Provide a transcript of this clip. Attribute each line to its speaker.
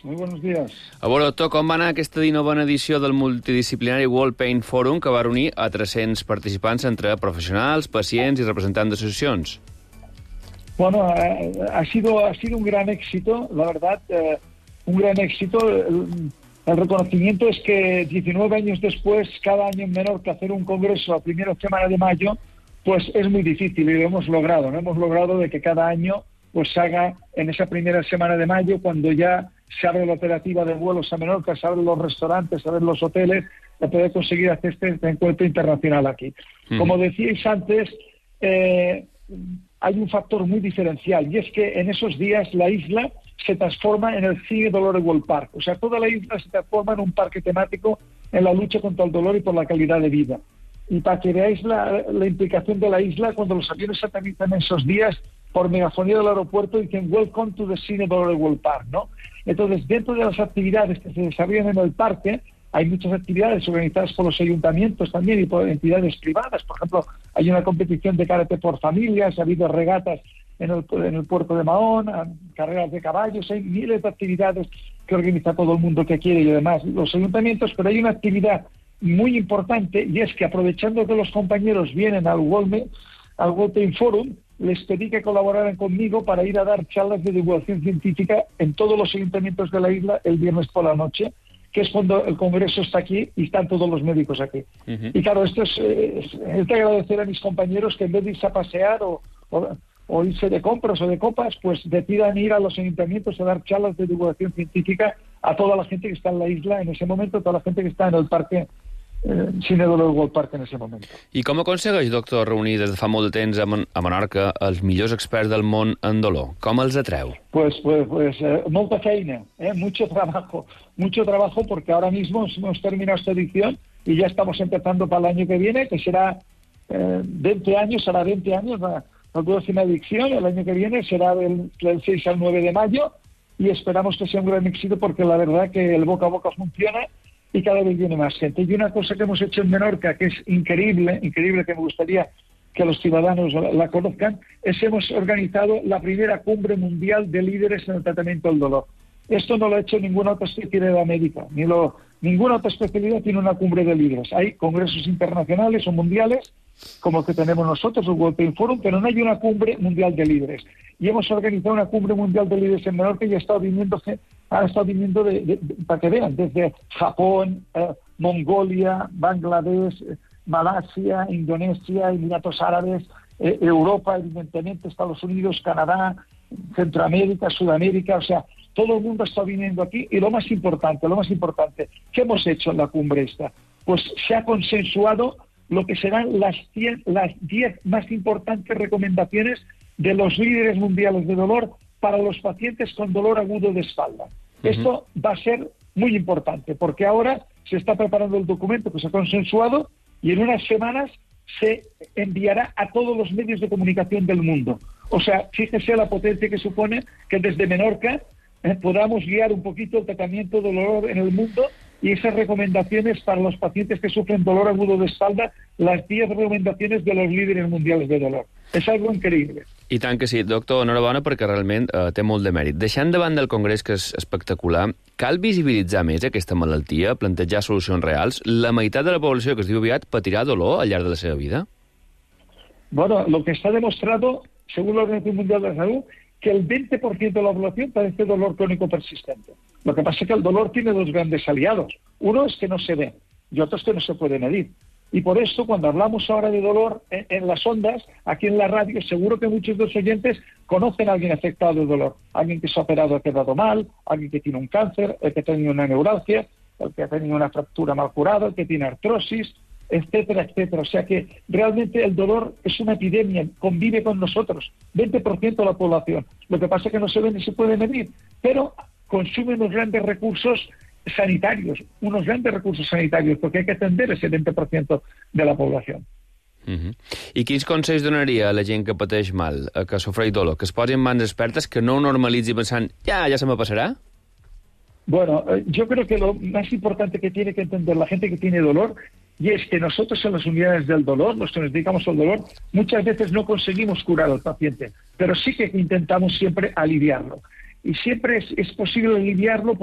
Speaker 1: Muy buenos días.
Speaker 2: A veure, doctor, com va anar aquesta 19a edició del multidisciplinari World Pain Forum que va reunir a 300 participants entre professionals, pacients y representants d'associacions?
Speaker 1: Bueno, ha sido un gran éxito, la verdad, un gran éxito. El reconocimiento es que 19 años después, cada año en Menorca hacer un congreso a primera semana de mayo, pues es muy difícil y lo hemos logrado. ¿No? Hemos logrado de que cada año pues se haga en esa primera semana de mayo, cuando ya se abre la operativa de vuelos a Menorca, se abren los restaurantes, se abren los hoteles, para poder conseguir hacer este encuentro internacional aquí. Como decíais antes, hay un factor muy diferencial, y es que en esos días la isla se transforma en el Cine Dolor World Park. O sea, toda la isla se transforma en un parque temático en la lucha contra el dolor y por la calidad de vida. Y para que veáis la implicación de la isla, cuando los aviones se aterrizan en esos días, por megafonía del aeropuerto dicen "Welcome to the Cine Dolor World Park", ¿no? Entonces, dentro de las actividades que se desarrollan en el parque, hay muchas actividades organizadas por los ayuntamientos también y por entidades privadas. Por ejemplo, hay una competición de karate por familias, ha habido regatas en el puerto de Mahón, carreras de caballos, hay miles de actividades que organiza todo el mundo que quiere y además los ayuntamientos, pero hay una actividad muy importante, y es que aprovechando que los compañeros vienen al World Pain Forum, les pedí que colaboraran conmigo para ir a dar charlas de divulgación científica en todos los ayuntamientos de la isla el viernes por la noche, que es cuando el congreso está aquí y están todos los médicos aquí. Y claro, esto es de agradecer a mis compañeros que en vez de irse a pasear o irse de compras o de copas, pues decidan ir a los ayuntamientos a dar charlas de divulgación científica a toda la gente que está en la isla en ese momento, toda la gente que está en el parque Cine Dolor World Park en ese moment.
Speaker 2: I com aconsegueix, doctor, reunir des de fa molt de temps a Menorca els millors experts del món en dolor? Com els atreu?
Speaker 1: Pues molta feina, mucho trabajo, porque ahora mismo hemos terminado esta edición y ya estamos empezando para el año que viene, que será 20 años, la 12ª edición. El año que viene será del 6 al 9 de mayo y esperamos que sea un gran éxito, porque la verdad que el boca a boca funciona y cada vez viene más gente. Y una cosa que hemos hecho en Menorca, que es increíble, que me gustaría que los ciudadanos la conozcan, es que hemos organizado la primera cumbre mundial de líderes en el tratamiento del dolor. Esto no lo ha hecho ninguna otra especialidad médica, ninguna otra especialidad tiene una cumbre de líderes. Hay congresos internacionales o mundiales, como el que tenemos nosotros, el World Pain Forum, pero no hay una cumbre mundial de líderes. Y hemos organizado una cumbre mundial de líderes en Menorca y ha estado viniendo para que vean, desde Japón, Mongolia, Bangladesh, Malasia, Indonesia, Emiratos Árabes, Europa, evidentemente, Estados Unidos, Canadá, Centroamérica, Sudamérica, o sea, todo el mundo está viniendo aquí. Y lo más importante, ¿qué hemos hecho en la cumbre esta? Pues se ha consensuado lo que serán las 10 más importantes recomendaciones de los líderes mundiales de dolor para los pacientes con dolor agudo de espalda. Esto va a ser muy importante, porque ahora se está preparando el documento que se ha consensuado y en unas semanas se enviará a todos los medios de comunicación del mundo. O sea, fíjese la potencia que supone que desde Menorca podamos guiar un poquito el tratamiento del dolor en el mundo, y esas recomendaciones para los pacientes que sufren dolor agudo de espalda, las 10 recomendaciones de los líderes mundials de dolor. És algo increïble.
Speaker 2: I tant que sí. Doctor, enhorabona, perquè realment té molt de mèrit. Deixant de banda el congrés, que és espectacular, cal visibilitzar més aquesta malaltia, plantejar solucions reals? La meitat de la població, que es diu aviat, patirà dolor al llarg de la seva vida?
Speaker 1: Bueno, lo que está demostrado, según la Organización Mundial de la Salud, que el 20% de la población padece dolor crónico persistente. Lo que pasa es que el dolor tiene dos grandes aliados. Uno es que no se ve y otro es que no se puede medir. Y por eso, cuando hablamos ahora de dolor en las ondas, aquí en la radio, seguro que muchos de los oyentes conocen a alguien afectado de dolor. Alguien que se ha operado, ha quedado mal, alguien que tiene un cáncer, el que ha tenido una neuralgia, el que ha tenido una fractura mal curada, el que tiene artrosis, etcétera, etcétera. O sea que realmente el dolor es una epidemia, convive con nosotros, 20% de la población. Lo que pasa es que no se ve ni se puede medir, pero consume unos grandes recursos sanitarios, porque hay que atender ese 20% de la població.
Speaker 2: I quins consells donaria a la gent que pateix mal, que sofreix dolor, que es posi en mans expertes, que no ho normalitzi pensant ja se me passarà?
Speaker 1: Bueno, yo creo que lo más importante que tiene que entender la gente que tiene dolor, y es que nosotros en las unidades del dolor, los que nos dedicamos al dolor, muchas veces no conseguimos curar al paciente, pero sí que intentamos siempre aliviarlo. Y siempre es posible aliviarlo